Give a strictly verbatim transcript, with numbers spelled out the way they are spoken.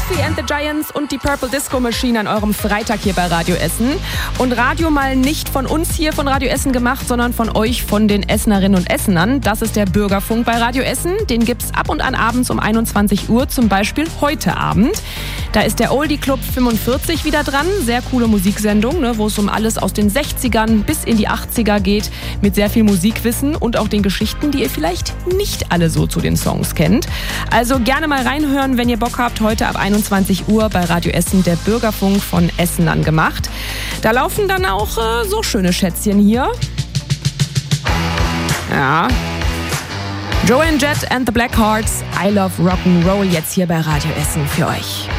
Coffee and the Giants und die Purple Disco Machine an eurem Freitag hier bei Radio Essen. Und Radio mal nicht von uns hier von Radio Essen gemacht, sondern von euch, von den Essenerinnen und Essenern. Das ist der Bürgerfunk bei Radio Essen. Den gibt's ab und an abends um einundzwanzig Uhr, zum Beispiel heute Abend. Da ist der Oldie Club fünfundvierzig wieder dran. Sehr coole Musiksendung, ne, wo es um alles aus den sechzigern bis in die achtziger geht. Mit sehr viel Musikwissen und auch den Geschichten, die ihr vielleicht nicht alle so zu den Songs kennt. Also gerne mal reinhören, wenn ihr Bock habt. Heute ab einundzwanzig Uhr bei Radio Essen der Bürgerfunk von Essen angemacht. Da laufen dann auch äh, so schöne Schätzchen hier. Ja. Joanne Jett and the Blackhearts, I Love Rock'n'Roll jetzt hier bei Radio Essen für euch.